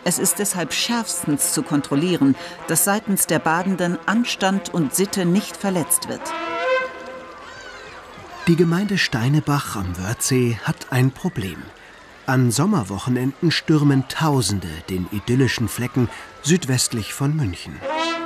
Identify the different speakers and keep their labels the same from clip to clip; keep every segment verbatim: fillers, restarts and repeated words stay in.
Speaker 1: Es ist deshalb schärfstens zu kontrollieren, dass seitens der Badenden Anstand und Sitte nicht verletzt wird.
Speaker 2: Die Gemeinde Steinebach am Wörthsee hat ein Problem. An Sommerwochenenden stürmen Tausende den idyllischen Flecken südwestlich von München.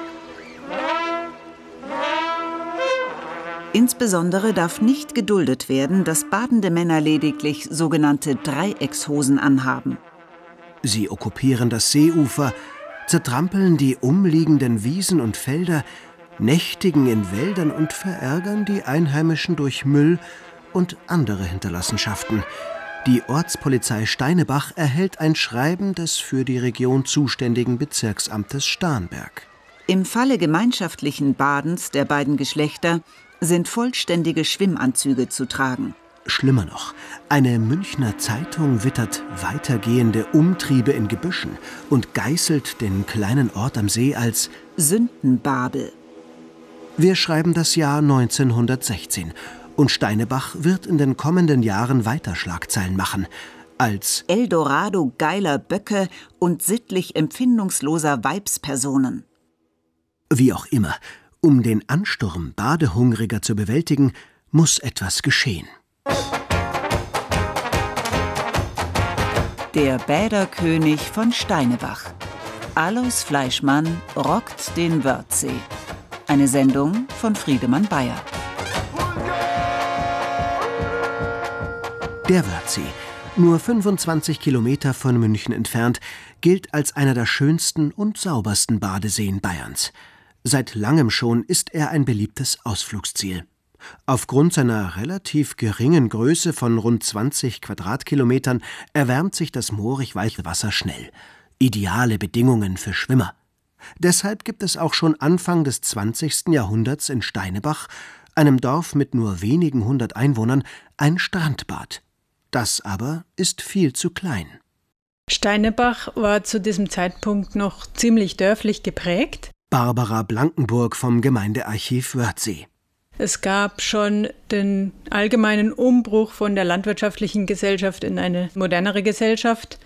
Speaker 1: Insbesondere darf nicht geduldet werden, dass badende Männer lediglich sogenannte Dreieckshosen anhaben.
Speaker 2: Sie okkupieren das Seeufer, zertrampeln die umliegenden Wiesen und Felder, nächtigen in Wäldern und verärgern die Einheimischen durch Müll und andere Hinterlassenschaften. Die Ortspolizei Steinebach erhält ein Schreiben des für die Region zuständigen Bezirksamtes Starnberg.
Speaker 1: Im Falle gemeinschaftlichen Badens der beiden Geschlechter sind vollständige Schwimmanzüge zu tragen.
Speaker 2: Schlimmer noch, eine Münchner Zeitung wittert weitergehende Umtriebe in Gebüschen und geißelt den kleinen Ort am See als
Speaker 1: Sündenbabel.
Speaker 2: Wir schreiben das Jahr neunzehnhundertsechzehn und Steinebach wird in den kommenden Jahren weiter Schlagzeilen machen als
Speaker 1: Eldorado geiler Böcke und sittlich empfindungsloser Weibspersonen.
Speaker 2: Wie auch immer, um den Ansturm Badehungriger zu bewältigen, muss etwas geschehen.
Speaker 1: Der Bäderkönig von Steinebach. Alois Fleischmann rockt den Wörthsee. Eine Sendung von Friedemann Bayer.
Speaker 2: Der Wörthsee, nur fünfundzwanzig Kilometer von München entfernt, gilt als einer der schönsten und saubersten Badeseen Bayerns. Seit langem schon ist er ein beliebtes Ausflugsziel. Aufgrund seiner relativ geringen Größe von rund zwanzig Quadratkilometern erwärmt sich das moorig weiche Wasser schnell. Ideale Bedingungen für Schwimmer. Deshalb gibt es auch schon Anfang des zwanzigsten Jahrhunderts in Steinebach, einem Dorf mit nur wenigen hundert Einwohnern, ein Strandbad. Das aber ist viel zu klein.
Speaker 3: Steinebach war zu diesem Zeitpunkt noch ziemlich dörflich geprägt.
Speaker 2: Barbara Blankenburg vom Gemeindearchiv Wörthsee.
Speaker 3: Es gab schon den allgemeinen Umbruch von der landwirtschaftlichen Gesellschaft in eine modernere Gesellschaft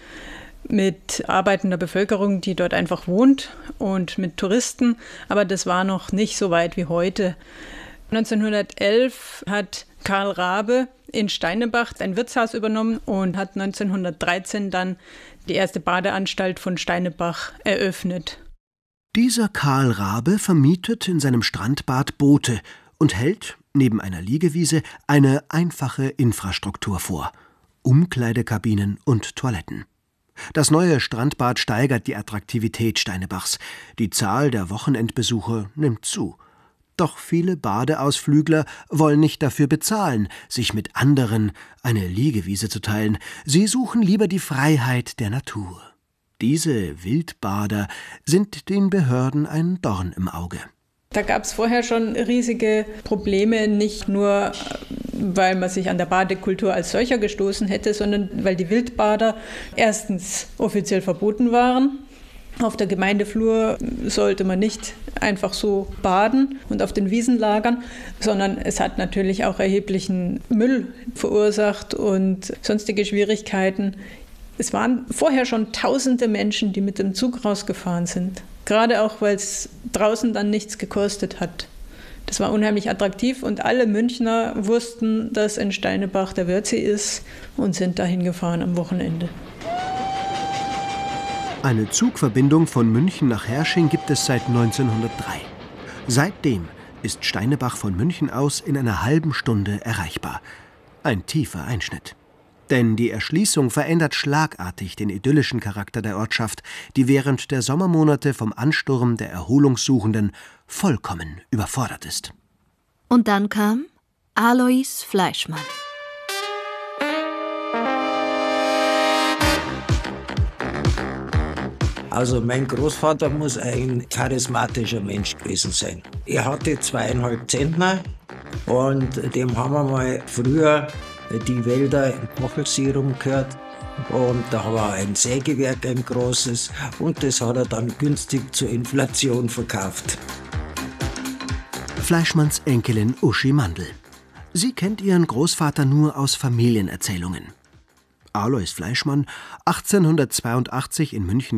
Speaker 3: mit arbeitender Bevölkerung, die dort einfach wohnt, und mit Touristen. Aber das war noch nicht so weit wie heute. neunzehnhundertelf hat Karl Rabe in Steinebach ein Wirtshaus übernommen und hat neunzehnhundertdreizehn dann die erste Badeanstalt von Steinebach eröffnet.
Speaker 2: Dieser Karl Rabe vermietet in seinem Strandbad Boote und hält, neben einer Liegewiese, eine einfache Infrastruktur vor. Umkleidekabinen und Toiletten. Das neue Strandbad steigert die Attraktivität Steinebachs. Die Zahl der Wochenendbesucher nimmt zu. Doch viele Badeausflügler wollen nicht dafür bezahlen, sich mit anderen eine Liegewiese zu teilen. Sie suchen lieber die Freiheit der Natur. Diese Wildbader sind den Behörden ein Dorn im Auge.
Speaker 3: Da gab es vorher schon riesige Probleme, nicht nur, weil man sich an der Badekultur als solcher gestoßen hätte, sondern weil die Wildbader erstens offiziell verboten waren. Auf der Gemeindeflur sollte man nicht einfach so baden und auf den Wiesen lagern, sondern es hat natürlich auch erheblichen Müll verursacht und sonstige Schwierigkeiten. Es waren vorher schon tausende Menschen, die mit dem Zug rausgefahren sind. Gerade auch, weil es draußen dann nichts gekostet hat. Das war unheimlich attraktiv und alle Münchner wussten, dass in Steinebach der Wörthsee ist und sind dahin gefahren am Wochenende.
Speaker 2: Eine Zugverbindung von München nach Herrsching gibt es seit neunzehnhundertdrei. Seitdem ist Steinebach von München aus in einer halben Stunde erreichbar. Ein tiefer Einschnitt. Denn die Erschließung verändert schlagartig den idyllischen Charakter der Ortschaft, die während der Sommermonate vom Ansturm der Erholungssuchenden vollkommen überfordert ist.
Speaker 4: Und dann kam Alois Fleischmann.
Speaker 5: Also mein Großvater muss ein charismatischer Mensch gewesen sein. Er hatte zweieinhalb Zentner und dem haben wir mal früher die Wälder im Kochelsee rumgehört. Und da war ein Sägewerk, ein großes, und das hat er dann günstig zur Inflation verkauft.
Speaker 2: Fleischmanns Enkelin Uschi Mandl. Sie kennt ihren Großvater nur aus Familienerzählungen. Alois Fleischmann, achtzehnhundertzweiundachtzig in München